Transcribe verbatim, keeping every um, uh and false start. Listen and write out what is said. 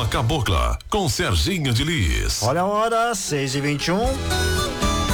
Cabocla, com Serginho de Lis. Olha a hora, seis e vinte e um.